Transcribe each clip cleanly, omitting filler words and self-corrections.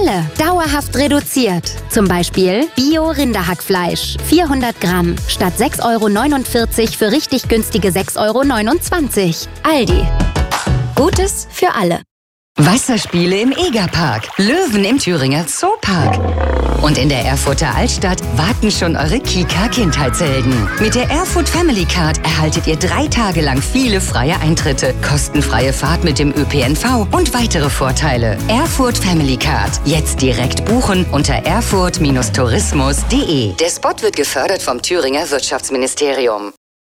alle dauerhaft reduziert. Zum Beispiel Bio-Rinderhackfleisch, 400 Gramm, statt 6,49 € für richtig günstige 6,29 €. Aldi. Gutes für alle. Wasserspiele im Egerpark, Löwen im Thüringer Zoopark. Und in der Erfurter Altstadt warten schon eure Kika-Kindheitshelden. Mit der Erfurt Family Card erhaltet ihr 3 Tage lang viele freie Eintritte, kostenfreie Fahrt mit dem ÖPNV und weitere Vorteile. Erfurt Family Card. Jetzt direkt buchen unter erfurt-tourismus.de. Der Spot wird gefördert vom Thüringer Wirtschaftsministerium.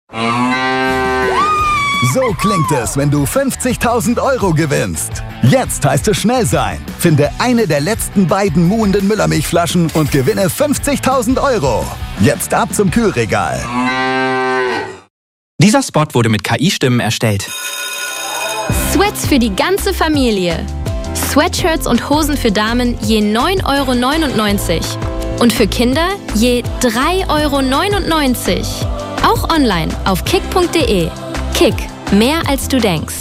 So klingt es, wenn du 50.000 € gewinnst. Jetzt heißt es schnell sein. Finde eine der letzten beiden muhenden Müllermilchflaschen und gewinne 50.000 €. Jetzt ab zum Kühlregal. Dieser Spot wurde mit KI-Stimmen erstellt. Sweats für die ganze Familie. Sweatshirts und Hosen für Damen je 9,99 € und für Kinder je 3,99 €. Auch online auf kick.de. Kick, mehr als du denkst.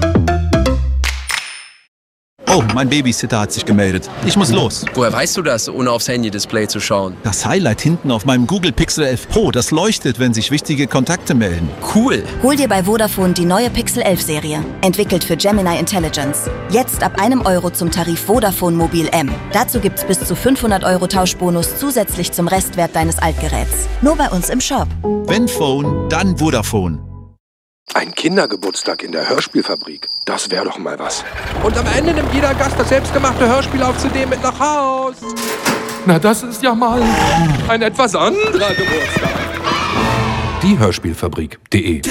Oh, mein Babysitter hat sich gemeldet. Ich muss los. Woher weißt du das, ohne aufs Handy-Display zu schauen? Das Highlight hinten auf meinem Google Pixel 11 Pro, das leuchtet, wenn sich wichtige Kontakte melden. Cool. Hol dir bei Vodafone die neue Pixel 11 Serie. Entwickelt für Gemini Intelligence. Jetzt ab €1 zum Tarif Vodafone Mobil M. Dazu gibt's bis zu 500 € Tauschbonus zusätzlich zum Restwert deines Altgeräts. Nur bei uns im Shop. Wenn Phone, dann Vodafone. Ein Kindergeburtstag in der Hörspielfabrik. Das wäre doch mal was. Und am Ende nimmt jeder Gast das selbstgemachte Hörspiel auf CD mit nach Haus. Na, das ist ja mal ein etwas anderer Geburtstag. Die Hörspielfabrik.de.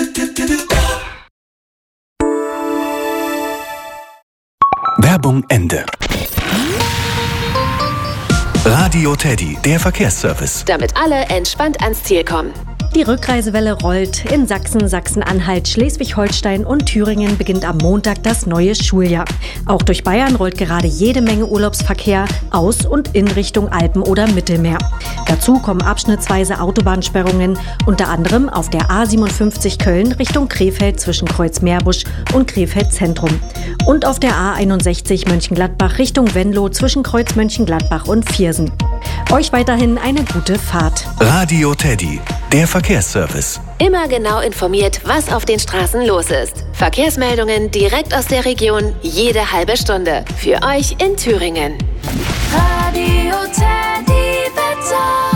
Werbung Ende. Radio Teddy, der Verkehrsservice. Damit alle entspannt ans Ziel kommen. Die Rückreisewelle rollt. In Sachsen, Sachsen-Anhalt, Schleswig-Holstein und Thüringen beginnt am Montag das neue Schuljahr. Auch durch Bayern rollt gerade jede Menge Urlaubsverkehr aus und in Richtung Alpen oder Mittelmeer. Dazu kommen abschnittsweise Autobahnsperrungen, unter anderem auf der A57 Köln Richtung Krefeld zwischen Kreuz-Meerbusch und Krefeld Zentrum. Und auf der A61 Mönchengladbach Richtung Venlo zwischen Kreuz Mönchengladbach und Viersen. Euch weiterhin eine gute Fahrt. Radio Teddy, der Verkehrsservice. Immer genau informiert, was auf den Straßen los ist. Verkehrsmeldungen direkt aus der Region, jede halbe Stunde. Für euch in Thüringen. Radio Teddy Wetter.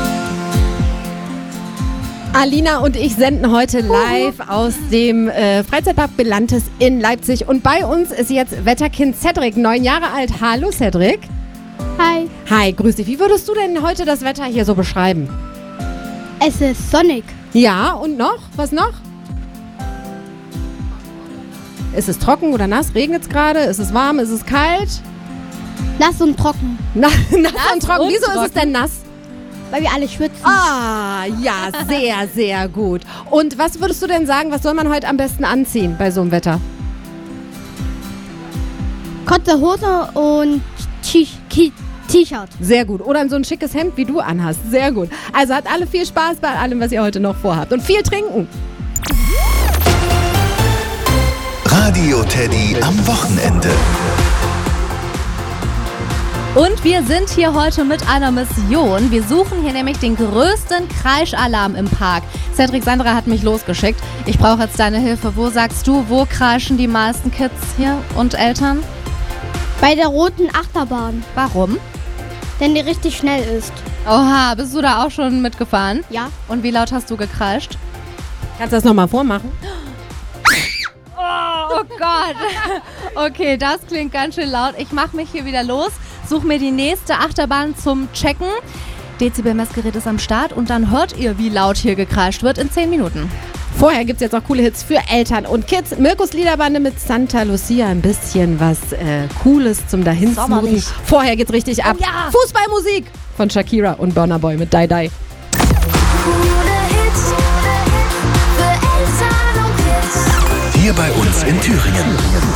Alina und ich senden heute live aus dem Freizeitpark Belantes in Leipzig. Und bei uns ist jetzt Wetterkind Cedric, 9 Jahre alt. Hallo Cedric. Hi. Hi, grüß dich. Wie würdest du denn heute das Wetter hier so beschreiben? Es ist sonnig. Ja, und noch? Was noch? Ist es trocken oder nass? Regnet es gerade? Ist es warm? Ist es kalt? Nass und trocken. Nass und trocken. Wieso ist es denn nass? Weil wir alle schwitzen. Ah, ja, sehr, sehr gut. Und was würdest du denn sagen, was soll man heute am besten anziehen bei so einem Wetter? Kurze Hose und T-Shirt. Sehr gut. Oder so ein schickes Hemd, wie du anhast. Sehr gut. Also hat alle viel Spaß bei allem, was ihr heute noch vorhabt. Und viel trinken. Radio Teddy am Wochenende. Und wir sind hier heute mit einer Mission. Wir suchen hier nämlich den größten Kreischalarm im Park. Cedric, Sandra hat mich losgeschickt. Ich brauche jetzt deine Hilfe. Wo sagst du, wo kreischen die meisten Kids hier und Eltern? Bei der roten Achterbahn. Warum? Denn die richtig schnell ist. Oha, bist du da auch schon mitgefahren? Ja. Und wie laut hast du gekreischt? Kannst du das nochmal vormachen? Oh Gott. Okay, das klingt ganz schön laut. Ich mache mich hier wieder los, suche mir die nächste Achterbahn zum Checken. Dezibel-Messgerät ist am Start und dann hört ihr, wie laut hier gekreischt wird in 10 Minuten. Vorher gibt es jetzt auch coole Hits für Eltern und Kids. Mirkus Liederbande mit Santa Lucia. Ein bisschen was Cooles zum Dahinsmooten. Vorher geht's richtig ab. Ja. Fußballmusik von Shakira und Burna Boy mit Die Die. Hier bei uns in Thüringen.